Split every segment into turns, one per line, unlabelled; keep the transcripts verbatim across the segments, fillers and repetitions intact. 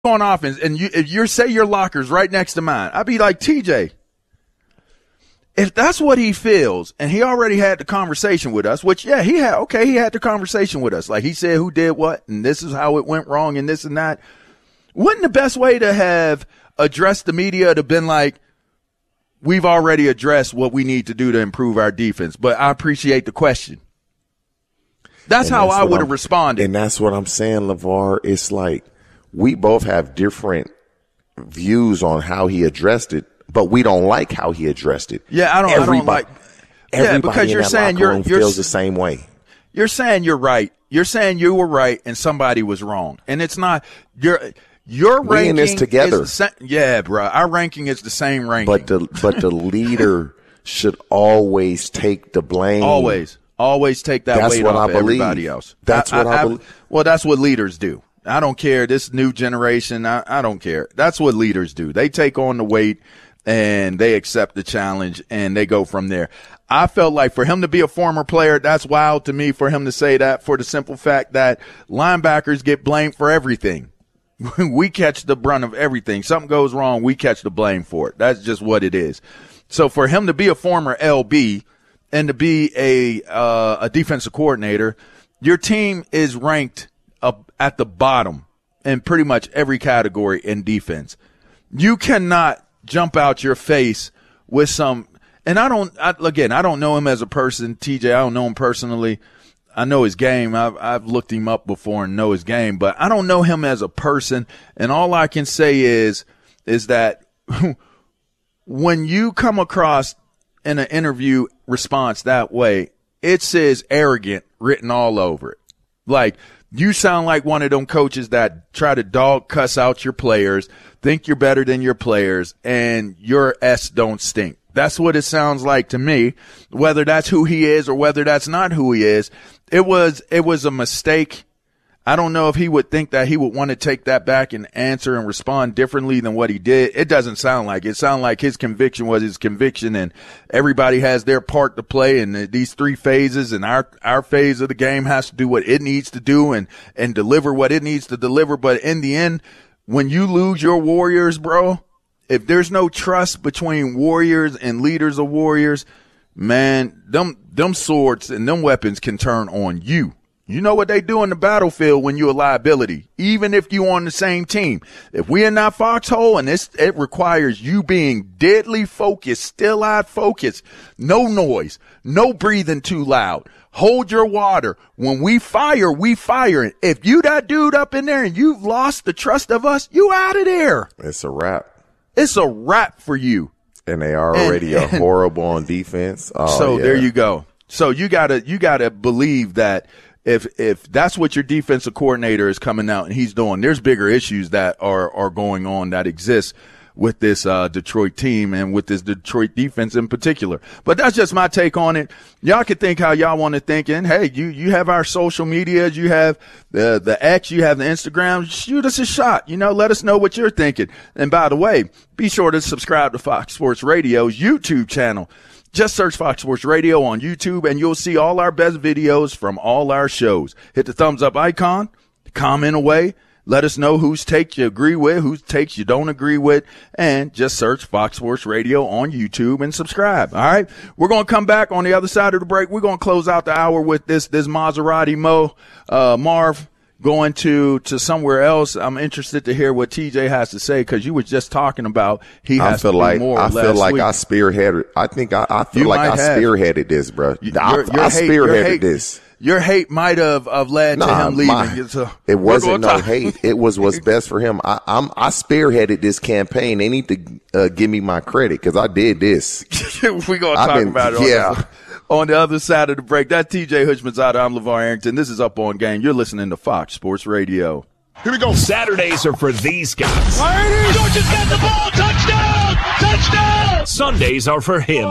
on offense, and you, if you say your locker's right next to mine, I'd be like, T J, if that's what he feels, and he already had the conversation with us, which, yeah, he had, okay, he had the conversation with us. Like, he said who did what, and this is how it went wrong, and this and that. Wouldn't the best way to have addressed the media to have been like, we've already addressed what we need to do to improve our defense, but I appreciate the question. That's and how that's I would have responded.
And that's what I'm saying, LeVar. It's like we both have different views on how he addressed it, but we don't like how he addressed it.
Yeah, I don't, I don't like
everybody
yeah, because
in
you're
that
saying
locker
you're,
room
you're
feels the same way.
You're saying you're right. You're saying you were right and somebody was wrong. And it's not your your
we
ranking
in this together.
Is the same, yeah, bro. Our ranking is the same ranking.
But the but the leader should always take the blame.
Always. Always take that
that's
weight
what
off
I
of
believe.
everybody else.
That's
I,
what I,
I, I
believe.
Well, that's what leaders do. I don't care. This new generation, I, I don't care. That's what leaders do. They take on the weight and they accept the challenge and they go from there. I felt like for him to be a former player, that's wild to me for him to say that, for the simple fact that linebackers get blamed for everything. We catch the brunt of everything. Something goes wrong, we catch the blame for it. That's just what it is. So for him to be a former L B and to be a uh, a defensive coordinator, your team is ranked up at the bottom in pretty much every category in defense. You cannot jump out your face with some – and I don't I, – again, I don't know him as a person, T J. I don't know him personally. I know his game. I've, I've looked him up before and know his game, but I don't know him as a person. And all I can say is is that when you come across in an interview response that way, it says arrogant written all over it. Like, you sound like one of them coaches that try to dog cuss out your players, think you're better than your players, and your S don't stink. That's what it sounds like to me, whether that's who he is or whether that's not who he is. It was, it was a mistake. I don't know if he would think that he would want to take that back and answer and respond differently than what he did. It doesn't sound like it. It sounded like his conviction was his conviction, and everybody has their part to play in these three phases, and our, our phase of the game has to do what it needs to do and, and deliver what it needs to deliver. But in the end, when you lose your Warriors, bro, if there's no trust between Warriors and leaders of Warriors, man, them, them swords and them weapons can turn on you. You know what they do in the battlefield when you're a liability, even if you're on the same team. If we're in that foxhole and it's, it requires you being deadly focused, still-eyed focused, no noise, no breathing too loud, hold your water. When we fire, we fire. If you that dude up in there and you've lost the trust of us, you out of there.
It's a wrap.
It's a wrap for you.
And they are already and, and, horrible on defense. Oh,
so
yeah.
There you go. So you gotta you gotta believe that if if that's what your defensive coordinator is coming out and he's doing, there's bigger issues that are are going on that exist with this uh Detroit team and with this Detroit defense in particular. But that's just my take on it. Y'all can think how y'all want to think, and hey, you you have our social medias, you have the the X, you have the Instagram. Shoot us a shot, you know, let us know what you're thinking. And by the way, be sure to subscribe to Fox Sports Radio's YouTube channel. Just search Fox Sports Radio on YouTube, and you'll see all our best videos from all our shows. Hit the thumbs up icon, comment away, let us know whose takes you agree with, whose takes you don't agree with, and just search Fox Sports Radio on YouTube and subscribe. All right, we're going to come back on the other side of the break. We're going to close out the hour with this this Maserati Mo uh, Marv going to to somewhere else. I'm interested to hear what T J has to say, because you were just talking about he has
I feel
to be
like,
more or
I
less
feel like
sweet.
I spearheaded. I think I, I feel
You
like I
might have.
spearheaded this, bro.
Your-
I,
your
I
hate- your
spearheaded
hate-
this.
Your hate might have, have led to
Nah,
him leaving.
my-
So
it
we're
wasn't
gonna
no
talk-
hate. It was what's best for him. I, I'm I spearheaded this campaign. They need to uh, give me my credit, because I did this.
We're going to
I've
talk
been-
about it on,
yeah.
the, on the other side of the break. That's T J Hutchmanzada. I'm LeVar Arrington. This is Up On Game. You're listening to Fox Sports Radio.
Here we go.
Saturdays are for these guys.
Georgia's got the ball. Touchdown! Touchdown!
Sundays are for him.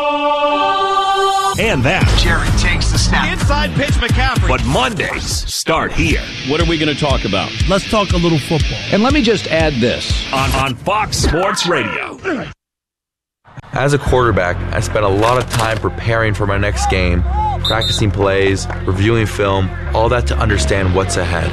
And that.
Jerry takes the snap. Inside pitch, McCaffrey.
But Mondays start here
What are we going to talk about?
Let's talk a little football.
And let me just add this.
on, on Fox Sports Radio.
As a quarterback, I spent a lot of time preparing for my next game, practicing plays, reviewing film, all that to understand what's ahead.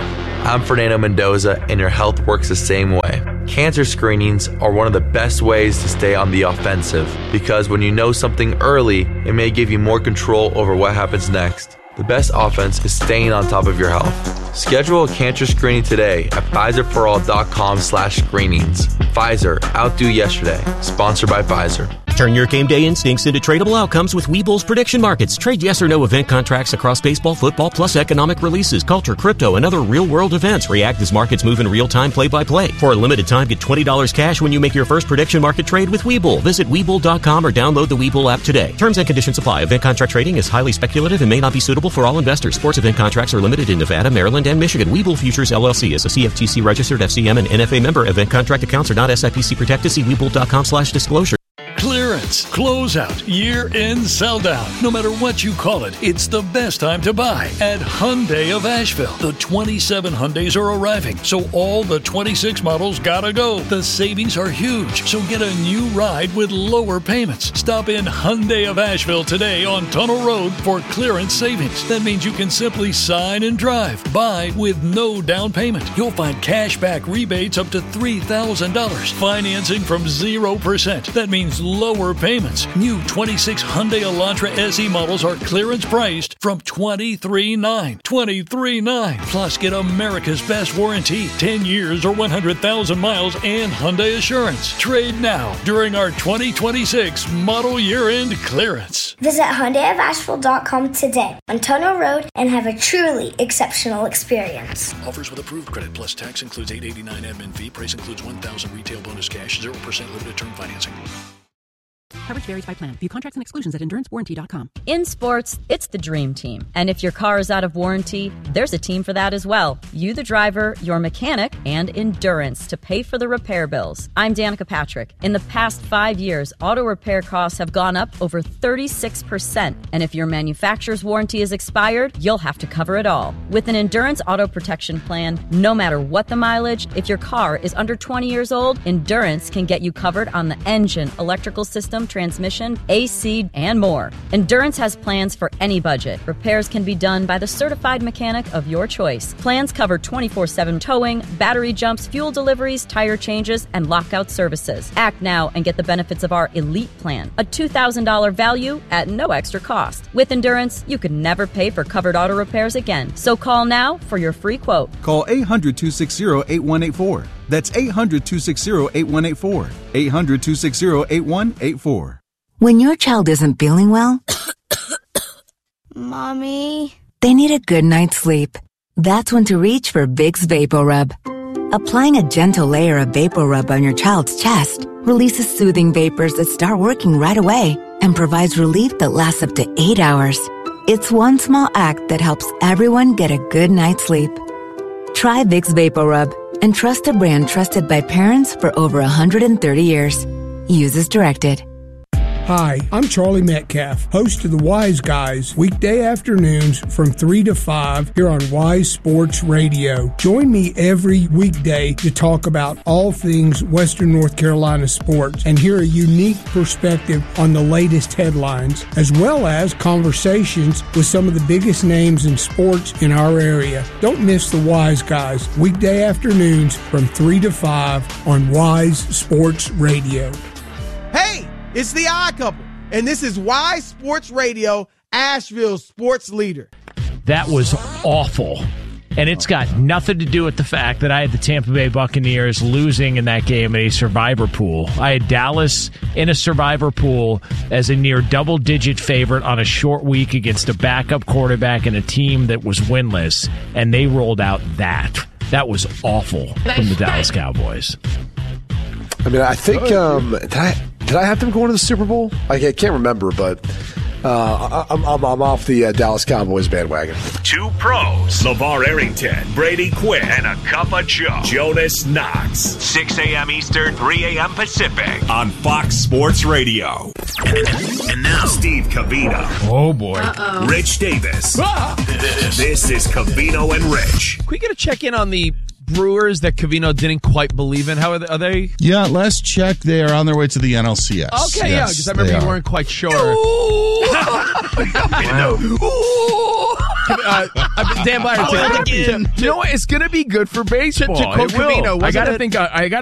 I'm Fernando Mendoza, and your health works the same way. Cancer screenings are one of the best ways to stay on the offensive because when you know something early, it may give you more control over what happens next. The best offense is staying on top of your health. Schedule a cancer screening today at Pfizer-for-all.com slash screenings. Pfizer, outdo yesterday. Sponsored by Pfizer.
Turn your game day instincts into tradable outcomes with Webull's prediction markets. Trade yes or no event contracts across baseball, football, plus economic releases, culture, crypto, and other real-world events. React as markets move in real time, play-by-play. For a limited time, get twenty dollars cash when you make your first prediction market trade with Webull. Visit Webull dot com or download the Webull app today. Terms and conditions apply. Event contract trading is highly speculative and may not be suitable for all investors. Sports event contracts are limited in Nevada, Maryland, and Michigan. Webull Futures, L L C is a C F T C registered F C M and N F A member. Event contract accounts are not S I P C protected. See Webull dot com slash disclosure.
Clearance, closeout, year-end sell-down. No matter what you call it, it's the best time to buy at Hyundai of Asheville. The twenty-seven Hyundais are arriving, so all the twenty-six models gotta go. The savings are huge, so get a new ride with lower payments. Stop in Hyundai of Asheville today on Tunnel Road for clearance savings. That means you can simply sign and drive. Buy with no down payment. You'll find cash back rebates up to three thousand dollars. Financing from zero percent. That means lower payments. New twenty-six Hyundai Elantra S E models are clearance priced from twenty-three nine dollars. twenty-three nine dollars. Plus, get America's best warranty, ten years or one hundred thousand miles, and Hyundai Assurance. Trade now during our twenty twenty-six model year-end clearance.
Visit Hyundai of Asheville dot com today on Tunnel Road and have a truly exceptional experience.
Offers with approved credit plus tax includes eight dollars and eighty-nine cents admin fee. Price includes one thousand dollars retail bonus cash, zero percent limited term financing.
Coverage varies by plan. View contracts and exclusions at endurance warranty dot com.
In sports, it's the dream team. And if your car is out of warranty, there's a team for that as well. You, the driver, your mechanic, and Endurance to pay for the repair bills. I'm Danica Patrick. In the past five years, auto repair costs have gone up over thirty-six percent. And if your manufacturer's warranty is expired, you'll have to cover it all. With an Endurance auto protection plan, no matter what the mileage, if your car is under twenty years old, Endurance can get you covered on the engine, electrical system, transmission, A C, and more. Endurance has plans for any budget. Repairs can be done by the certified mechanic of your choice. Plans cover twenty-four seven towing, battery jumps, fuel deliveries, tire changes, and lockout services. Act now and get the benefits of our Elite Plan, a two thousand dollars value at no extra cost. With Endurance, you could never pay for covered auto repairs again. So call now for your free quote.
Call eight hundred, two six zero, eight one eight four. That's eight hundred, two six zero, eight one eight four. eight hundred, two six zero, eight one eight four.
When your child isn't feeling well,
Mommy,
they need a good night's sleep. That's when to reach for Vicks VapoRub. Applying a gentle layer of VapoRub on your child's chest releases soothing vapors that start working right away and provides relief that lasts up to eight hours. It's one small act that helps everyone get a good night's sleep. Try Vicks VapoRub and trust a brand trusted by parents for over one hundred thirty years. Use as directed.
Hi, I'm Charlie Metcalf, host of the Wise Guys, weekday afternoons from three to five here on Wise Sports Radio. Join me every weekday to talk about all things Western North Carolina sports and hear a unique perspective on the latest headlines, as well as conversations with some of the biggest names in sports in our area. Don't miss the Wise Guys, weekday afternoons from three to five on Wise Sports Radio.
Hey! It's the Odd Couple, and this is Wise Sports Radio, Asheville's sports leader.
That was awful, and it's got nothing to do with the fact that I had the Tampa Bay Buccaneers losing in that game in a survivor pool. I had Dallas in a survivor pool as a near double-digit favorite on a short week against a backup quarterback and a team that was winless, and they rolled out that. That was awful from the Dallas Cowboys.
I mean, I think um, did I did I have them going to the Super Bowl? I can't remember, but uh, I'm, I'm I'm off the uh, Dallas Cowboys bandwagon.
Two pros, LeVar Arrington, Brady Quinn, and a cup of Joe, Jonas Knox. six a.m. Eastern, three a.m. Pacific on Fox Sports Radio. And now, Steve Covino.
Oh, boy.
Uh-oh.
Rich Davis.
Ah!
This is Covino and Rich.
Can we get a check-in on the Brewers that Covino didn't quite believe in? How are they? Are they...
Yeah, last check, they are on their way to the N L C S.
Okay,
yes,
yeah, because I remember you
are.
weren't quite sure.
Wow.
uh, uh, Dan Blatter.
Oh, again.
You know what? It's going to be good for baseball.
To, to quote
It will.
Covino,
I got to
it-
think. Uh, I got.